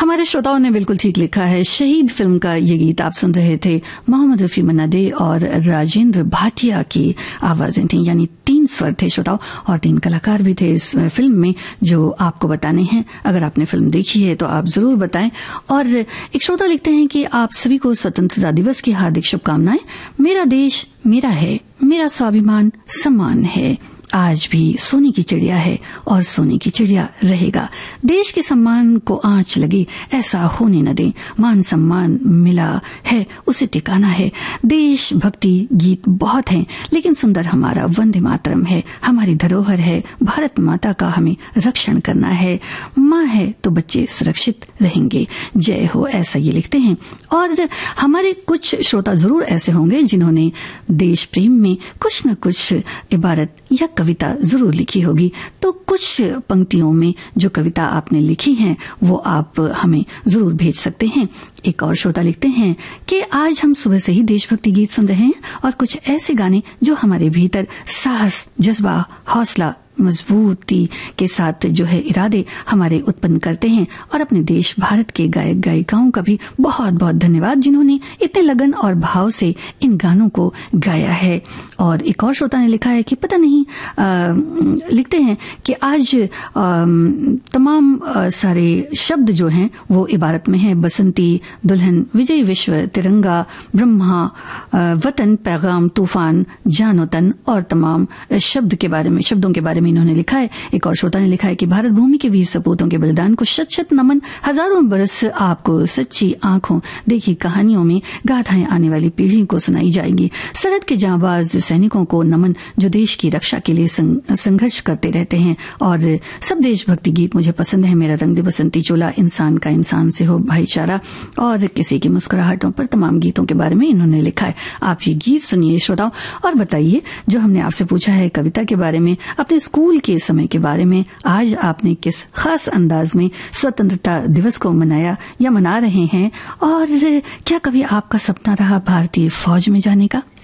हमारे श्रोताओं ने बिल्कुल ठीक लिखा है। शहीद फिल्म का ये गीत आप सुन रहे थे। मोहम्मद रफी मन्ना डे और राजेंद्र भाटिया की आवाजें थी, यानी 3 स्वर थे श्रोताओं, और 3 कलाकार भी थे इस फिल्म में जो आपको बताने हैं। अगर आपने फिल्म देखी है तो आप जरूर बताएं। और एक श्रोता लिखते हैं कि आप सभी को स्वतंत्रता दिवस की हार्दिक शुभकामनाएं। मेरा देश मेरा है, मेरा स्वाभिमान सम्मान है। आज भी सोने की चिड़िया है और सोने की चिड़िया रहेगा। देश के सम्मान को आंच लगी ऐसा होने न दें। मान सम्मान मिला है उसे टिकाना है। देश भक्ति गीत बहुत हैं, लेकिन सुंदर हमारा वंदे मातरम है। हमारी धरोहर है भारत माता का, हमें रक्षण करना है। माँ है तो बच्चे सुरक्षित रहेंगे। जय हो, ऐसा ये लिखते हैं। और हमारे कुछ श्रोता जरूर ऐसे होंगे जिन्होंने देश प्रेम में कुछ न कुछ इबारत या कविता जरूर लिखी होगी। तो कुछ पंक्तियों में जो कविता आपने लिखी है वो आप हमें जरूर भेज सकते हैं। एक और श्रोता लिखते हैं कि आज हम सुबह से ही देशभक्ति गीत सुन रहे हैं और कुछ ऐसे गाने जो हमारे भीतर साहस, जज्बा, हौसला, मजबूती के साथ जो है इरादे हमारे उत्पन्न करते हैं। और अपने देश भारत के गायक गायिकाओं का भी बहुत बहुत धन्यवाद जिन्होंने इतने लगन और भाव से इन गानों को गाया है। और एक और श्रोता ने लिखा है कि पता नहीं लिखते हैं कि आज तमाम सारे शब्द जो हैं वो इबारत में है। बसंती, दुल्हन, विजय विश्व, तिरंगा, ब्रह्मा, वतन, पैगाम, तूफान, जान तन और तमाम शब्दों के बारे में इन्होंने लिखा है। एक और श्रोता ने लिखा है कि भारत भूमि के वीर सपूतों के बलिदान को शत शत नमन। हजारों बरस आपको सच्ची आंखों देखी कहानियों में गाथाएं आने वाली पीढ़ी को सुनाई जाएंगी। सरहद के जांबाज सैनिकों को नमन जो देश की रक्षा के लिए संघर्ष करते रहते हैं। और सब देशभक्ति गीत मुझे पसंद है। मेरा रंग दे बसंती चोला, इंसान का इंसान से हो भाईचारा, और किसी की मुस्कुराहटों पर तमाम गीतों के बारे में इन्होंने लिखा है। आप ये गीत सुनिए श्रोताओं और बताइए जो हमने आपसे पूछा है कविता के बारे में, अपने स्कूल के समय के बारे में। आज आपने किस खास अंदाज में स्वतंत्रता दिवस को मनाया या मना रहे हैं, और क्या कभी आपका सपना रहा भारतीय फौज में जाने का?